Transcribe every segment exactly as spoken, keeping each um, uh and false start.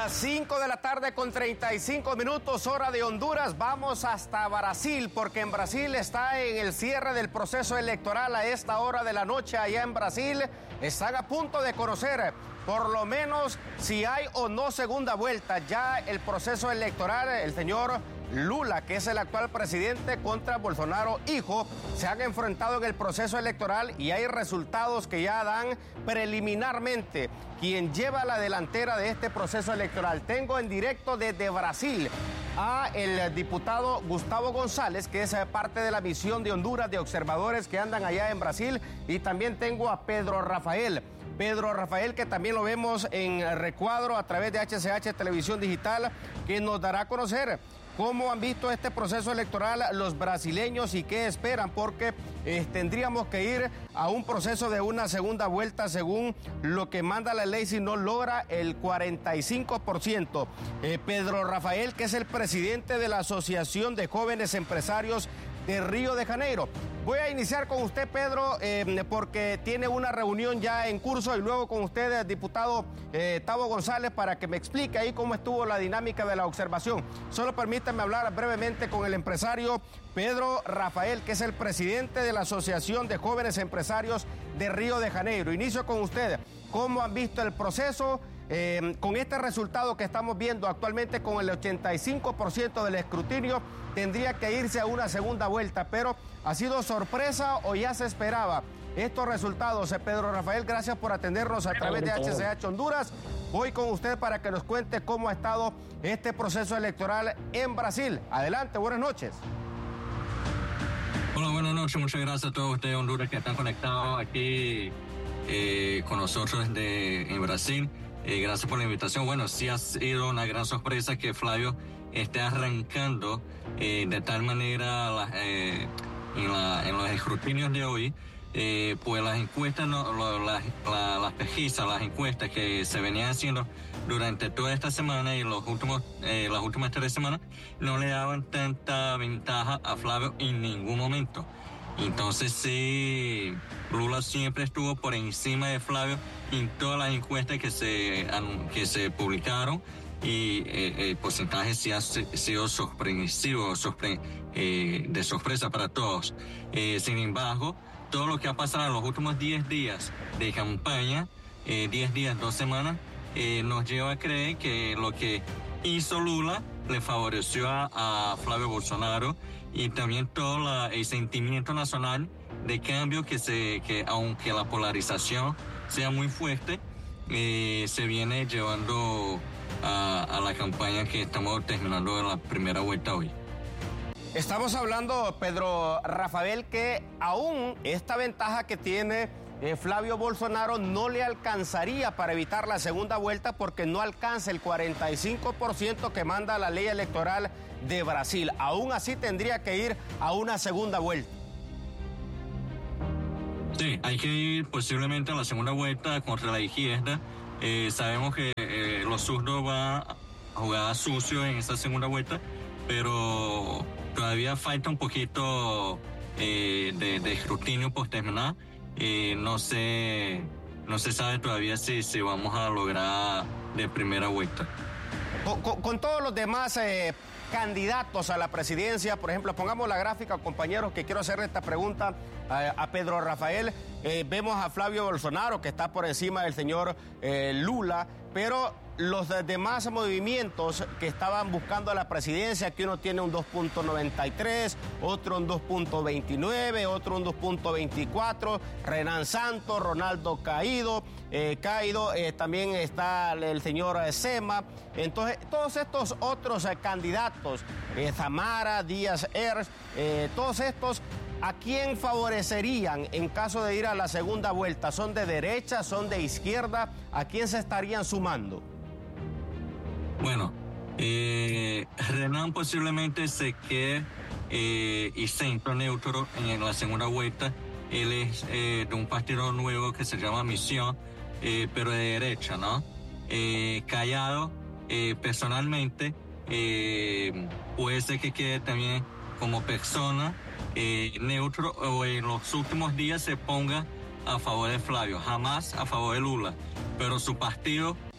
Las cinco de la tarde con treinta y cinco minutos, hora de Honduras. Vamos hasta Brasil, porque en Brasil está en el cierre del proceso electoral a esta hora de la noche. Allá en Brasil están a punto de conocer por lo menos si hay o no segunda vuelta. Ya el proceso electoral, el señor Lula, que es el actual presidente, contra Bolsonaro, hijo, se han enfrentado en el proceso electoral y hay resultados que ya dan preliminarmente quien lleva la delantera de este proceso electoral. Tengo en directo desde Brasil a el diputado Gustavo González, que es parte de la misión de Honduras de observadores que andan allá en Brasil, y también tengo a Pedro Rafael. Pedro Rafael, que también lo vemos en recuadro a través de H C H Televisión Digital, que nos dará a conocer cómo han visto este proceso electoral los brasileños y qué esperan, porque eh, tendríamos que ir a un proceso de una segunda vuelta según lo que manda la ley si no logra el cuarenta y cinco por ciento. Eh, Pedro Rafael, que es el presidente de la Asociación de Jóvenes Empresarios de Río de Janeiro. Voy a iniciar con usted, Pedro, eh, porque tiene una reunión ya en curso, y luego con usted, el diputado eh, Tavo González, para que me explique ahí cómo estuvo la dinámica de la observación. Solo permítanme hablar brevemente con el empresario Pedro Rafael, que es el presidente de la Asociación de Jóvenes Empresarios de Río de Janeiro. Inicio con usted. ¿Cómo han visto el proceso? Eh, con este resultado que estamos viendo actualmente, con el ochenta y cinco por ciento del escrutinio, tendría que irse a una segunda vuelta, pero ¿ha sido sorpresa o ya se esperaba estos resultados? Eh, Pedro Rafael, gracias por atendernos a través de H C H Honduras. Voy con usted para que nos cuente cómo ha estado este proceso electoral en Brasil. Adelante, buenas noches. Hola, buenas noches. Muchas gracias a todos ustedes de Honduras que están conectados aquí eh, con nosotros de, en Brasil. Eh, gracias por la invitación. Bueno, sí ha sido una gran sorpresa que Flavio esté arrancando eh, de tal manera la, eh, en, la, en los escrutinios de hoy, eh, pues las encuestas, no, lo, la, la, las pesquisas, las encuestas que se venían haciendo durante toda esta semana y los últimos, eh, las últimas tres semanas no le daban tanta ventaja a Flavio en ningún momento. Entonces sí, Lula siempre estuvo por encima de Flavio en todas las encuestas que se, que se publicaron, y eh, el porcentaje sí ha sido sorpresivo, sorpre, eh, de sorpresa para todos. Eh, sin embargo, todo lo que ha pasado en los últimos diez días de campaña, eh, diez días, dos semanas, eh, nos lleva a creer que lo que hizo Lula le favoreció a, a Flavio Bolsonaro, y también todo la, el sentimiento nacional de cambio que se que aunque la polarización sea muy fuerte, eh, se viene llevando a, a la campaña que estamos terminando en la primera vuelta hoy. Estamos hablando, Pedro Rafael, que aún esta ventaja que tiene eh, Flavio Bolsonaro no le alcanzaría para evitar la segunda vuelta, porque no alcanza el cuarenta y cinco por ciento que manda la ley electoral de Brasil. Aún así tendría que ir a una segunda vuelta. Sí, hay que ir posiblemente a la segunda vuelta contra la izquierda. Eh, sabemos que eh, los zurdos van a jugar sucio en esa segunda vuelta, pero todavía falta un poquito eh, de, de escrutinio por terminar. Eh, no sé, no se sabe todavía si, si vamos a lograr de primera vuelta. Con, con, con todos los demás eh, candidatos a la presidencia, por ejemplo, pongamos la gráfica, compañeros, que quiero hacerle esta pregunta a, a Pedro Rafael. Eh, vemos a Flavio Bolsonaro, que está por encima del señor eh, Lula, pero los demás movimientos que estaban buscando a la presidencia, que uno tiene un dos punto noventa y tres, otro un dos punto veintinueve, otro un dos punto veinticuatro, Renan Santos, Ronaldo Caído, eh, Caído, eh, también está el señor Sema. Entonces, todos estos otros eh, candidatos, eh, Zamara, Díaz Ers, eh, todos estos, ¿a quién favorecerían en caso de ir a la segunda vuelta? ¿Son de derecha, son de izquierda? ¿A quién se estarían sumando? Bueno, eh, Renan posiblemente se quede eh, y centro neutro en la segunda vuelta. Él es eh, de un partido nuevo que se llama Misión, eh, pero de derecha, ¿no? Eh, Callado, eh, personalmente, eh, puede ser que quede también como persona eh, neutro, o en los últimos días se ponga a favor de Flavio, jamás a favor de Lula, pero su partido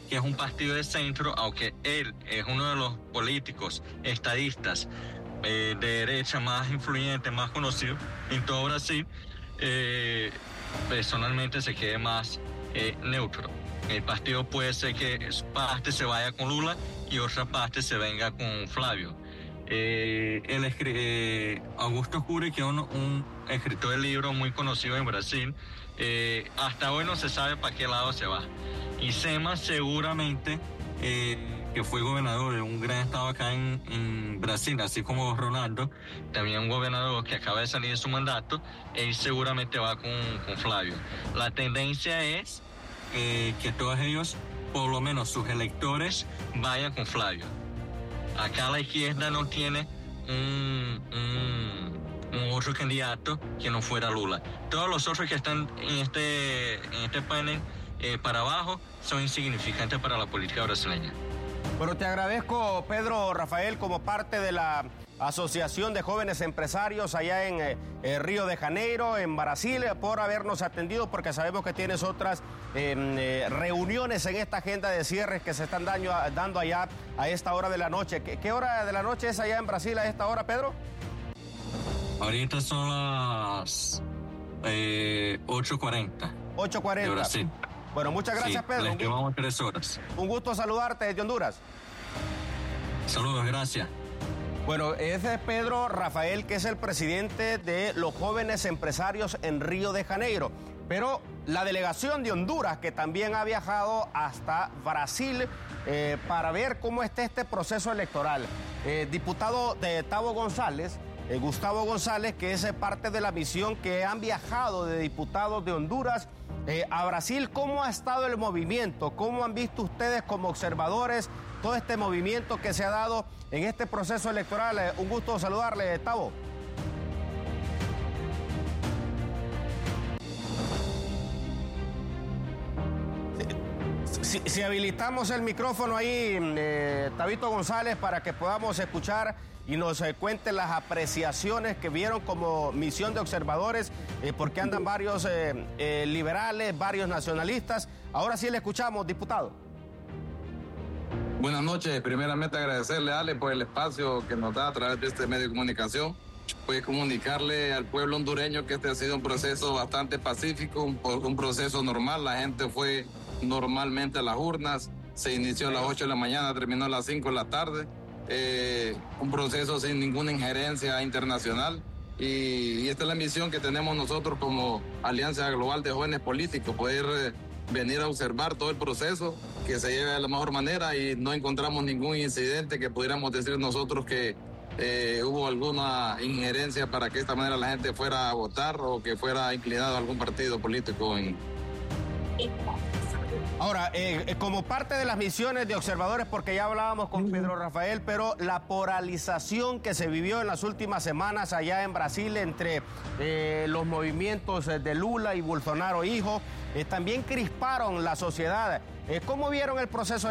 que es un partido de centro, aunque él es uno de los políticos estadistas eh, de derecha más influyentes, más conocidos en todo Brasil, eh, personalmente se quede más eh, neutro. El partido puede ser que parte se vaya con Lula y otra parte se venga con Flávio. Eh, el eh, Augusto Cury, que es un, un escritor de libros muy conocido en Brasil, eh, hasta hoy no se sabe para qué lado se va. Y Zema seguramente, eh, que fue gobernador de un gran estado acá en, en Brasil, así como Ronaldo, también un gobernador que acaba de salir de su mandato, él seguramente va con, con Flávio. La tendencia es eh, que todos ellos, por lo menos sus electores, vayan con Flávio. Acá la izquierda no tiene un, un, un otro candidato que no fuera Lula. Todos los otros que están en este, en este panel eh, para abajo son insignificantes para la política brasileña. Bueno, te agradezco, Pedro Rafael, como parte de la Asociación de Jóvenes Empresarios allá en eh, eh, Río de Janeiro, en Brasil, por habernos atendido, porque sabemos que tienes otras eh, eh, reuniones en esta agenda de cierres que se están daño, dando allá a esta hora de la noche. ¿Qué, ¿Qué hora de la noche es allá en Brasil a esta hora, Pedro? Ahorita son las eh, ocho cuarenta. ocho cuarenta. De Brasil. Bueno, muchas gracias, sí, Pedro. Les llevamos tres horas. Un gusto saludarte desde Honduras. Saludos, gracias. Bueno, ese es Pedro Rafael, que es el presidente de los Jóvenes Empresarios en Río de Janeiro. Pero la delegación de Honduras, que también ha viajado hasta Brasil eh, para ver cómo está este proceso electoral. Eh, diputado de Tavo González, eh, Gustavo González, que es parte de la misión que han viajado de diputados de Honduras eh, a Brasil. ¿Cómo ha estado el movimiento? ¿Cómo han visto ustedes como observadores todo este movimiento que se ha dado en este proceso electoral? Eh, un gusto saludarle, Tavo. Si, si habilitamos el micrófono ahí, eh, Tabito González, para que podamos escuchar y nos eh, cuente las apreciaciones que vieron como misión de observadores, eh, porque andan varios eh, eh, liberales, varios nacionalistas. Ahora sí le escuchamos, diputado. Buenas noches. Primeramente agradecerle, Ale, por el espacio que nos da a través de este medio de comunicación. Pues comunicarle al pueblo hondureño que este ha sido un proceso bastante pacífico, un, un proceso normal. La gente fue normalmente a las urnas, se inició a las ocho de la mañana, terminó a las cinco de la tarde. Eh, un proceso sin ninguna injerencia internacional. Y, y esta es la misión que tenemos nosotros como Alianza Global de Jóvenes Políticos, poder eh, venir a observar todo el proceso, que se lleve de la mejor manera, y no encontramos ningún incidente que pudiéramos decir nosotros que eh, hubo alguna injerencia para que de esta manera la gente fuera a votar o que fuera inclinado a algún partido político. En... Ahora, eh, como parte de las misiones de observadores, porque ya hablábamos con Pedro Rafael, pero la polarización que se vivió en las últimas semanas allá en Brasil entre eh, los movimientos de Lula y Bolsonaro hijo, eh, también crisparon la sociedad. Eh, ¿Cómo vieron el proceso